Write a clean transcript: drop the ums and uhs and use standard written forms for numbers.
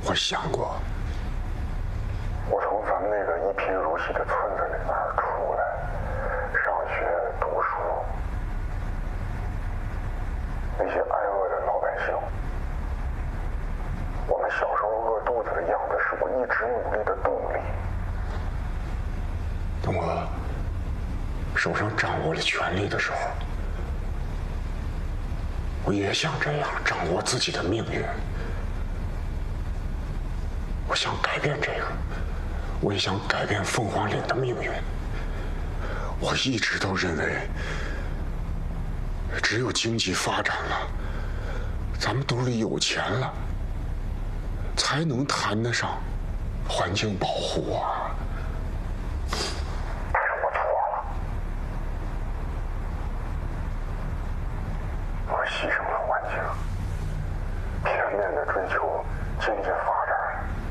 我想过， 我从咱们那个一贫如洗的村子里边出来，上学读书，那些挨饿的老百姓，我们小时候饿肚子的样子，是我一直努力的动力。 等我手上掌握了权力的时候，我也想这样掌握自己的命运。我想改变这个，我也想改变凤凰岭的命运。我一直都认为，只有经济发展了，咱们兜里有钱了，才能谈得上环境保护啊。 但是我错了，我牺牲了环境，片面的追求经济